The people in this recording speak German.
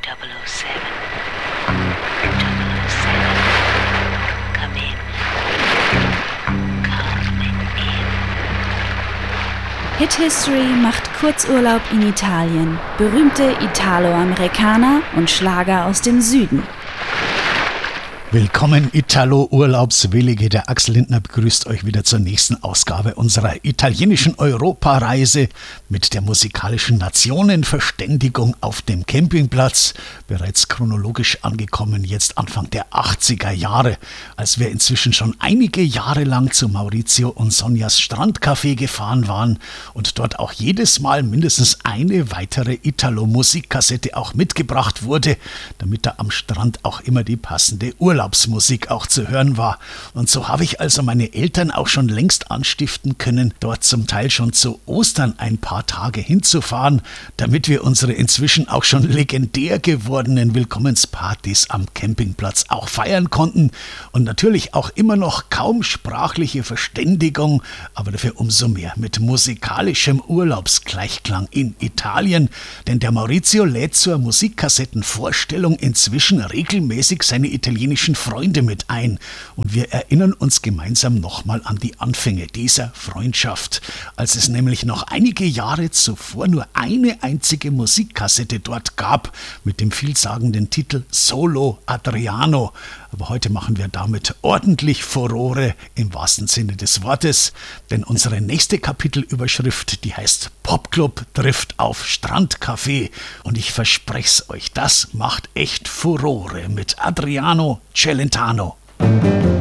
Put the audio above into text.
007. 007. Come in. Come in. Hit History macht Kurzurlaub in Italien. Berühmte Italo-Amerikaner und Schlager aus dem Süden. Willkommen Italo-Urlaubswillige, der Axel Lindner begrüßt euch wieder zur nächsten Ausgabe unserer italienischen Europareise mit der musikalischen Nationenverständigung auf dem Campingplatz. Bereits chronologisch angekommen, jetzt Anfang der 80er Jahre, als wir inzwischen schon einige Jahre lang zu Maurizio und Sonjas Strandcafé gefahren waren und dort auch jedes Mal mindestens eine weitere Italo-Musikkassette auch mitgebracht wurde, damit da am Strand auch immer die passende Urlaubsmusik auch zu hören war. Und so habe ich also meine Eltern auch schon längst anstiften können, dort zum Teil schon zu Ostern ein paar Tage hinzufahren, damit wir unsere inzwischen auch schon legendär gewordenen Willkommenspartys am Campingplatz auch feiern konnten und natürlich auch immer noch kaum sprachliche Verständigung, aber dafür umso mehr mit musikalischem Urlaubsgleichklang in Italien, denn der Maurizio lädt zur Musikkassettenvorstellung inzwischen regelmäßig seine italienischen Freunde mit ein und wir erinnern uns gemeinsam nochmal an die Anfänge dieser Freundschaft, als es nämlich noch einige Jahre zuvor nur eine einzige Musikkassette dort gab mit dem vielsagenden Titel Solo Adriano. Aber heute machen wir damit ordentlich Furore im wahrsten Sinne des Wortes, denn unsere nächste Kapitelüberschrift, die heißt Popclub trifft auf Strandcafé und ich verspreche es euch, das macht echt Furore mit Adriano Celentano.